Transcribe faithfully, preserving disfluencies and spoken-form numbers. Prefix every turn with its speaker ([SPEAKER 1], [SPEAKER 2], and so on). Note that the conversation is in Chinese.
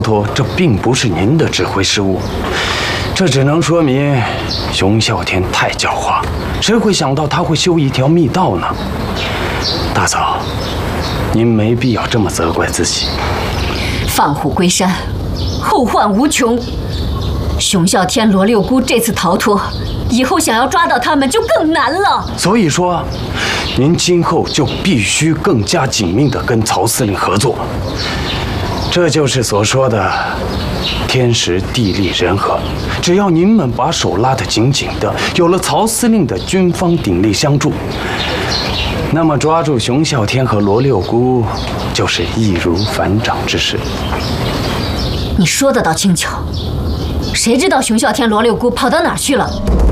[SPEAKER 1] 脱，这并不是您的指挥失误，这只能说明熊啸天太狡猾，谁会想到他会修一条密道呢？大嫂，您没必要这么责怪自己。
[SPEAKER 2] 放虎归山，后患无穷。熊啸天、罗六姑这次逃脱，以后想要抓到他们就更难了。所
[SPEAKER 1] 以说，您今后就必须更加紧密地跟曹司令合作。这就是所说的天时地利人和。只要您们把手拉得紧紧的，有了曹司令的军方鼎力相助，那么抓住熊啸天和罗六姑就是易如反掌之事。
[SPEAKER 2] 你说的倒轻巧，谁知道熊啸天、罗六姑跑到哪儿去了？